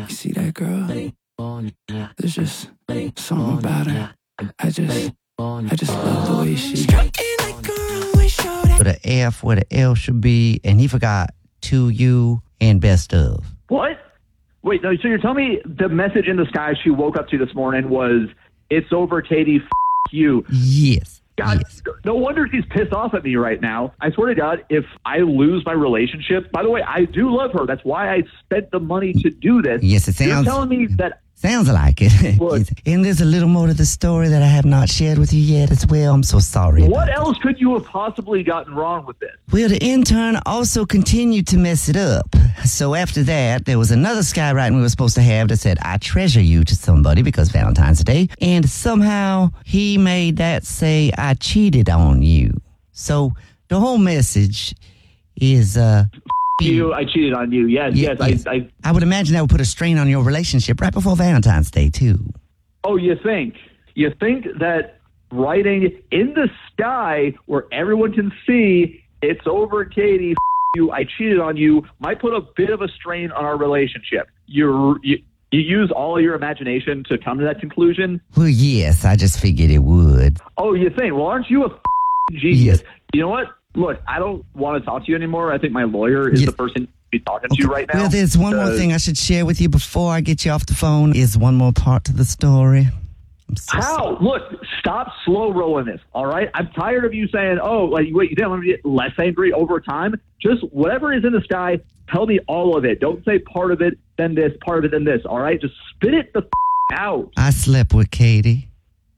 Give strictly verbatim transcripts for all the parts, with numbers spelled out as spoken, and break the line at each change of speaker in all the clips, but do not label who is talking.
You see that girl? There's just something about her. I just, I just love the way she.
With an F where the L should be, and he forgot to you and best of.
What? Wait, no, so you're telling me the message in the sky she woke up to this morning was, "It's over, Katie, f*** you."
Yes.
God,
yes.
no wonder she's pissed off at me right now. I swear to God, if I lose my relationship, by the way, I do love her. That's why I spent the money to do this.
Yes, it sounds.
You're telling me that.
Sounds like it.
What?
And there's a little more to the story that I have not shared with you yet as well. I'm so sorry.
What else could you have possibly gotten wrong with this?
Well, the intern also continued to mess it up. So after that, there was another skywriting we were supposed to have that said, "I treasure you" to somebody because Valentine's Day. And somehow he made that say, "I cheated on you." So the whole message is... uh
You, I cheated on you. Yes,
Yeah,
yes.
yes.
I, I.
I would imagine that would put a strain on your relationship right before Valentine's Day, too.
Oh, you think? You think that writing in the sky where everyone can see, "It's over, Katie, f- you, I cheated on you," might put a bit of a strain on our relationship. You're, you you use all of your imagination to come to that conclusion?
Well, yes, I just figured it would.
Oh, you think? Well, aren't you a f- genius?
Yes.
You know what? Look, I don't want to talk to you anymore. I think my lawyer is
Yes.
the person to be talking to you right now.
Well, there's one more
Uh,
thing I should share with you before I get you off the phone. Is one more part to the story. I'm so
How?
sorry.
Look, stop slow rolling this, all right? I'm tired of you saying, "Oh, like, wait, you didn't want me to get less angry over time." Just whatever is in the sky, tell me all of it. Don't say part of it, then this, part of it, then this, all right? Just spit it the f- out.
I slept with Katie.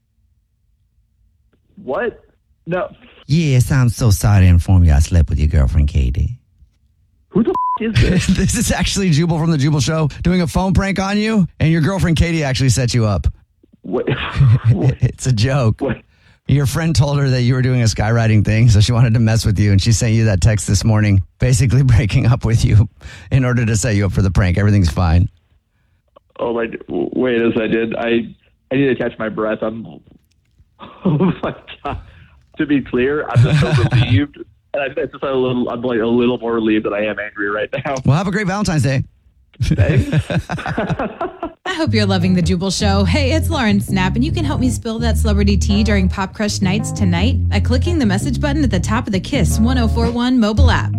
What? No.
Yes, I'm so sorry to inform you I slept with your girlfriend, Katie.
Who the f- is this?
This is actually Jubal from the Jubal Show doing a phone prank on you, and your girlfriend Katie actually set you up.
What? What?
It's a joke.
What?
Your friend told her that you were doing a skywriting thing, so she wanted to mess with you, and she sent you that text this morning, basically breaking up with you in order to set you up for the prank. Everything's fine.
Oh, my, wait a second. I, I need to catch my breath. I'm, oh, my God. To be clear, I'm just so relieved. And I just a little, I'm like a little more relieved that I am angry right now.
Well, have a great Valentine's Day.
Thanks.
I hope you're loving the Jubal Show. Hey, it's Lauren Snap, and you can help me spill that celebrity tea during Pop Crush nights tonight by clicking the message button at the top of the Kiss one oh four one mobile app.